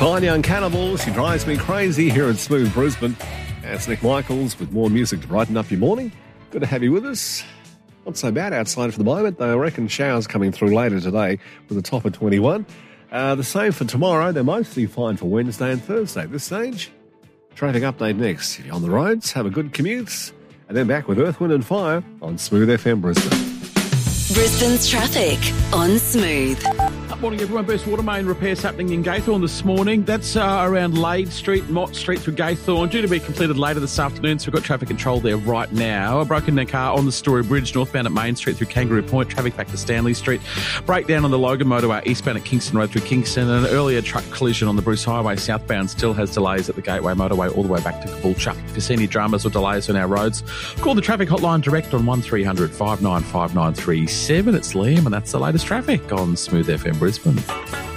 Fine Young Cannibal, She Drives Me Crazy here at Smooth Brisbane. It's Nick Michaels with more music to brighten up your morning. Good to have you with us. Not so bad outside for the moment, though I reckon showers coming through later today with a top of 21. The same for tomorrow. They're mostly fine for Wednesday and Thursday at this stage. Traffic update next. If you're on the roads, have a good commute. And then back with Earth, Wind and Fire on Smooth FM Brisbane. Brisbane's traffic on Smooth. Morning, everyone. Burst water main repairs happening in Gaythorne this morning. That's around Lade Street, Mott Street through Gaythorne, due to be completed later this afternoon, so we've got traffic control there right now. A broken car on the Story Bridge, northbound at Main Street through Kangaroo Point, traffic back to Stanley Street. Breakdown on the Logan motorway, eastbound at Kingston Road through Kingston, and an earlier truck collision on the Bruce Highway southbound still has delays at the Gateway motorway all the way back to Caboolture. If you see any dramas or delays on our roads, call the traffic hotline direct on 1300 595937. It's Liam, and that's the latest traffic on Smooth FM Brisbane.